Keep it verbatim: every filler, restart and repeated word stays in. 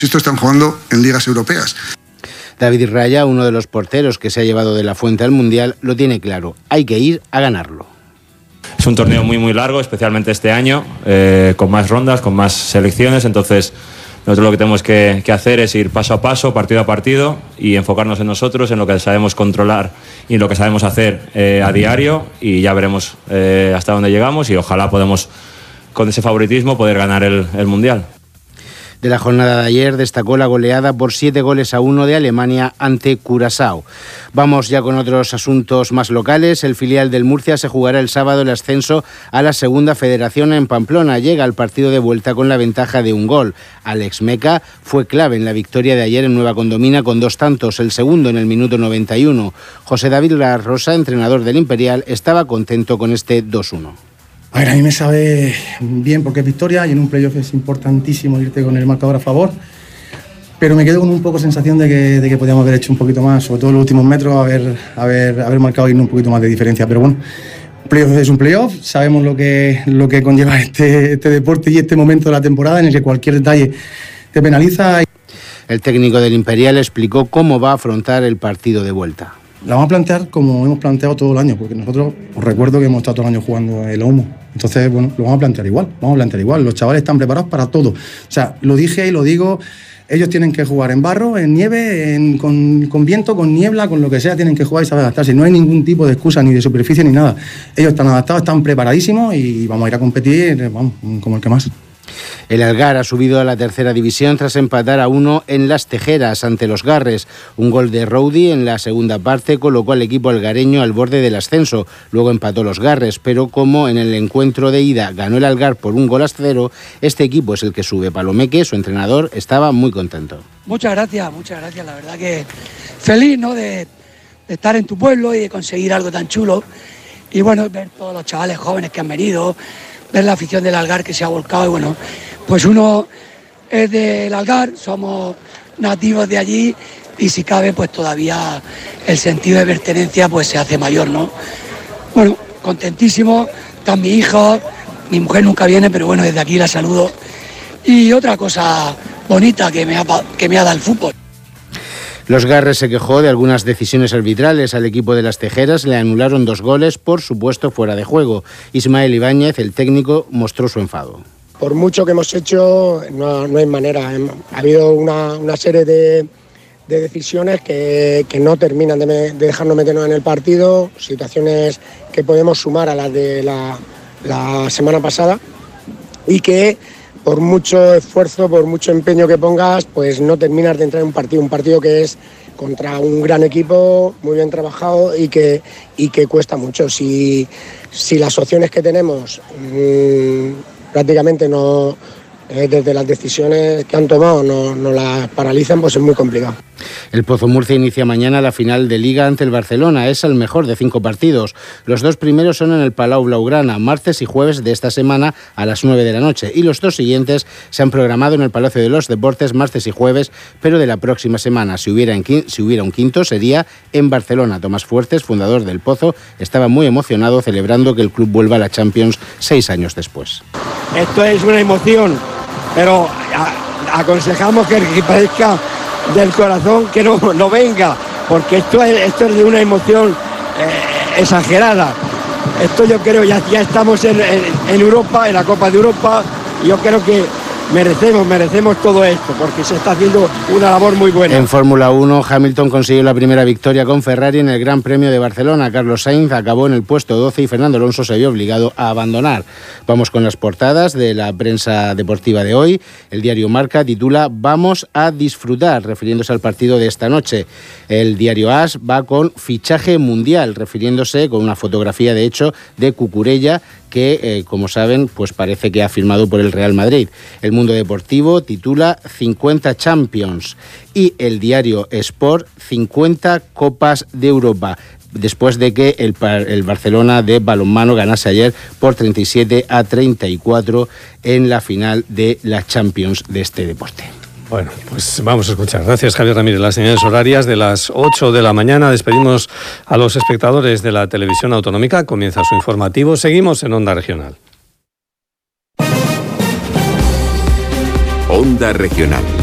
Estos están jugando en ligas europeas. David Raya, uno de los porteros que se ha llevado de la Fuente al Mundial, lo tiene claro. Hay que ir a ganarlo. Es un torneo muy muy largo, especialmente este año, eh, con más rondas, con más selecciones, entonces nosotros lo que tenemos que, que hacer es ir paso a paso, partido a partido y enfocarnos en nosotros, en lo que sabemos controlar y lo que sabemos hacer eh, a diario, y ya veremos eh, hasta dónde llegamos y ojalá podamos, con ese favoritismo, poder ganar el, el Mundial. De la jornada de ayer destacó la goleada por siete goles a uno de Alemania ante Curazao. Vamos ya con otros asuntos más locales. El filial del Murcia se jugará el sábado el ascenso a la segunda federación en Pamplona. Llega al partido de vuelta con la ventaja de un gol. Alex Meca fue clave en la victoria de ayer en Nueva Condomina con dos tantos, el segundo en el minuto noventa y uno. José David La Rosa, entrenador del Imperial, estaba contento con este dos uno. A ver, a mí me sabe bien porque es victoria y en un playoff es importantísimo irte con el marcador a favor, pero me quedo con un poco sensación de que, de que podíamos haber hecho un poquito más, sobre todo en los últimos metros, haber, haber, haber marcado y un poquito más de diferencia. Pero bueno, un playoff es un playoff, sabemos lo que, lo que conlleva este, este deporte y este momento de la temporada en el que cualquier detalle te penaliza. El técnico del Imperial explicó cómo va a afrontar el partido de vuelta. La vamos a plantear como hemos planteado todo el año, porque nosotros, os recuerdo que hemos estado todo el año jugando el Omo. Entonces, bueno, lo vamos a plantear igual, vamos a plantear igual. Los chavales están preparados para todo. O sea, lo dije y lo digo, ellos tienen que jugar en barro, en nieve, en, con, con viento, con niebla, con lo que sea, tienen que jugar y saber adaptarse. No hay ningún tipo de excusa, ni de superficie, ni nada. Ellos están adaptados, están preparadísimos y vamos a ir a competir, vamos, como el que más. El Algar ha subido a la tercera división tras empatar a uno en Las Tejeras ante los Garres. Un gol de Rowdy en la segunda parte colocó al equipo algareño al borde del ascenso. Luego empató los Garres, pero como en el encuentro de ida ganó el Algar por un gol a cero, este equipo es el que sube. Palomeque, su entrenador, estaba muy contento. Muchas gracias, muchas gracias. La verdad que feliz, ¿no?, de, de estar en tu pueblo y de conseguir algo tan chulo. Y bueno, ver todos los chavales jóvenes que han venido, ver la afición del Algar que se ha volcado y bueno, pues uno es del Algar, somos nativos de allí y si cabe pues todavía el sentido de pertenencia pues se hace mayor, ¿no? Bueno, contentísimo, están mis hijos, mi mujer nunca viene, pero bueno, desde aquí la saludo. Y otra cosa bonita que me ha, que me ha dado el fútbol. Los Garres se quejó de algunas decisiones arbitrales. Al equipo de Las Tejeras le anularon dos goles por supuesto fuera de juego. Ismael Ibáñez, el técnico, mostró su enfado. Por mucho que hemos hecho, no, no hay manera. Ha habido una, una serie de, de decisiones que, que no terminan de, me, de dejarnos meternos en el partido, situaciones que podemos sumar a las de la, la semana pasada y que por mucho esfuerzo, por mucho empeño que pongas, pues no terminas de entrar en un partido, un partido que es contra un gran equipo, muy bien trabajado y que, y que cuesta mucho. Si, si las opciones que tenemos mmm, prácticamente no, eh, desde las decisiones que han tomado no, no las paralizan, pues es muy complicado. El Pozo Murcia inicia mañana la final de Liga ante el Barcelona. Es el mejor de cinco partidos. Los dos primeros son en el Palau Blaugrana, martes y jueves de esta semana a las nueve de la noche. Y los dos siguientes se han programado en el Palacio de los Deportes, martes y jueves, pero de la próxima semana. Si hubiera, en, si hubiera un quinto, sería en Barcelona. Tomás Fuertes, fundador del Pozo, estaba muy emocionado celebrando que el club vuelva a la Champions seis años después. Esto es una emoción, pero aconsejamos que el que parezca del corazón que no, no venga, porque esto es, esto es de una emoción eh, exagerada. Esto yo creo, ya, ya estamos en, en, en Europa, en la Copa de Europa, y yo creo que merecemos, merecemos todo esto, porque se está haciendo una labor muy buena. En Fórmula uno, Hamilton consiguió la primera victoria con Ferrari en el Gran Premio de Barcelona. Carlos Sainz acabó en el puesto doce y Fernando Alonso se vio obligado a abandonar. Vamos con las portadas de la prensa deportiva de hoy. El diario Marca titula "Vamos a disfrutar", refiriéndose al partido de esta noche. El diario As va con "fichaje mundial", refiriéndose con una fotografía de hecho de Cucurella, que, eh, como saben, pues parece que ha firmado por el Real Madrid. El Mundo Deportivo titula cincuenta Champions y el diario Sport cincuenta Copas de Europa, después de que el, el Barcelona de balonmano ganase ayer por treinta y siete a treinta y cuatro en la final de la Champions de este deporte. Bueno, pues vamos a escuchar. Gracias, Javier Ramírez. Las señales horarias de las ocho de la mañana. Despedimos a los espectadores de la televisión autonómica. Comienza su informativo. Seguimos en Onda Regional. Onda Regional.